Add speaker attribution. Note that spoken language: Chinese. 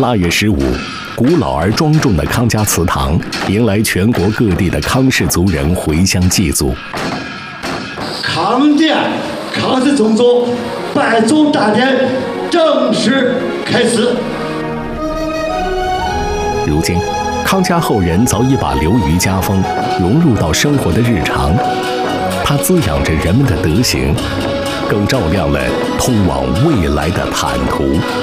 Speaker 1: 8月15，古老而庄重的康家祠堂迎来全国各地的康氏族人回乡祭祖。
Speaker 2: 康店康氏宗族拜祖大典正式开始。
Speaker 1: 如今，康家后人早已把流于家风融入到生活的日常，它滋养着人们的德行，更照亮了通往未来的坦途。